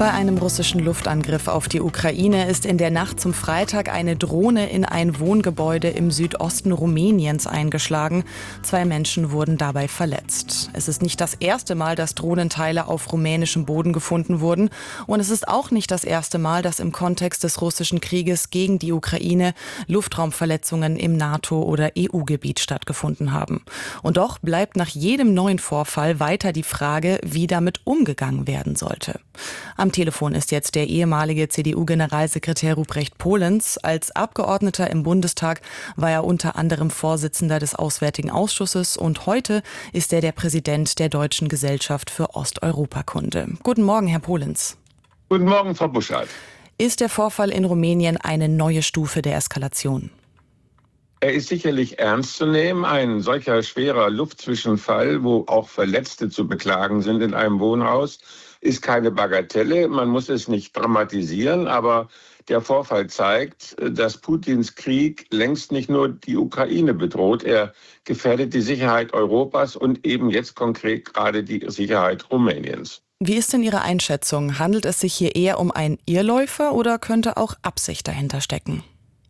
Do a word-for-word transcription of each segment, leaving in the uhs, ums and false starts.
Bei einem russischen Luftangriff auf die Ukraine ist in der Nacht zum Freitag eine Drohne in ein Wohngebäude im Südosten Rumäniens eingeschlagen. Zwei Menschen wurden dabei verletzt. Es ist nicht das erste Mal, dass Drohnenteile auf rumänischem Boden gefunden wurden. Und es ist auch nicht das erste Mal, dass im Kontext des russischen Krieges gegen die Ukraine Luftraumverletzungen im NATO- oder E U-Gebiet stattgefunden haben. Und doch bleibt nach jedem neuen Vorfall weiter die Frage, wie damit umgegangen werden sollte. Am Telefon ist jetzt der ehemalige C D U-Generalsekretär Ruprecht Polenz. Als Abgeordneter im Bundestag war er unter anderem Vorsitzender des Auswärtigen Ausschusses und heute ist er der Präsident der Deutschen Gesellschaft für Osteuropakunde. Guten Morgen, Herr Polenz. Guten Morgen, Frau Buschardt. Ist der Vorfall in Rumänien eine neue Stufe der Eskalation? Er ist sicherlich ernst zu nehmen. Ein solcher schwerer Luftzwischenfall, wo auch Verletzte zu beklagen sind in einem Wohnhaus, ist keine Bagatelle. Man muss es nicht dramatisieren, aber der Vorfall zeigt, dass Putins Krieg längst nicht nur die Ukraine bedroht. Er gefährdet die Sicherheit Europas und eben jetzt konkret gerade die Sicherheit Rumäniens. Wie ist denn Ihre Einschätzung? Handelt es sich hier eher um einen Irrläufer oder könnte auch Absicht dahinter stecken?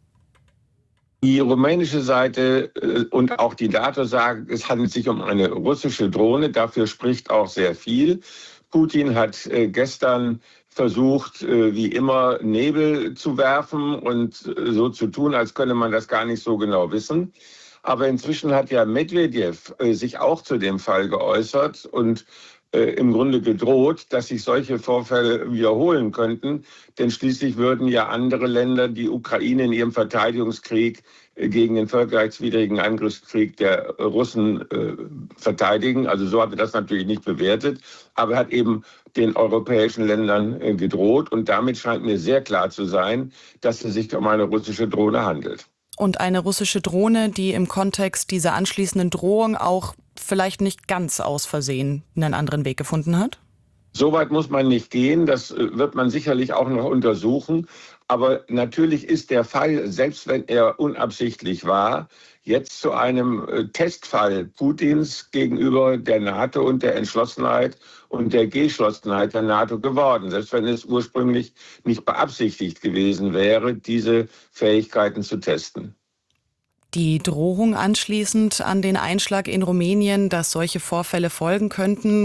Die rumänische Seite und auch die NATO sagen, es handelt sich um eine russische Drohne. Dafür spricht auch sehr viel. Putin hat gestern versucht, wie immer, Nebel zu werfen und so zu tun, als könne man das gar nicht so genau wissen. Aber inzwischen hat ja Medvedev sich auch zu dem Fall geäußert und äh, im Grunde gedroht, dass sich solche Vorfälle wiederholen könnten. Denn schließlich würden ja andere Länder die Ukraine in ihrem Verteidigungskrieg äh, gegen den völkerrechtswidrigen Angriffskrieg der Russen äh, verteidigen. Also so hat er das natürlich nicht bewertet, aber er hat eben den europäischen Ländern äh, gedroht. Und damit scheint mir sehr klar zu sein, dass es sich um eine russische Drohne handelt. Und eine russische Drohne, die im Kontext dieser anschließenden Drohung auch vielleicht nicht ganz aus Versehen einen anderen Weg gefunden hat? Soweit muss man nicht gehen. Das wird man sicherlich auch noch untersuchen. Aber natürlich ist der Fall, selbst wenn er unabsichtlich war, jetzt zu einem Testfall Putins gegenüber der NATO und der Entschlossenheit und der Geschlossenheit der NATO geworden. Selbst wenn es ursprünglich nicht beabsichtigt gewesen wäre, diese Fähigkeiten zu testen. Die Drohung anschließend an den Einschlag in Rumänien, dass solche Vorfälle folgen könnten,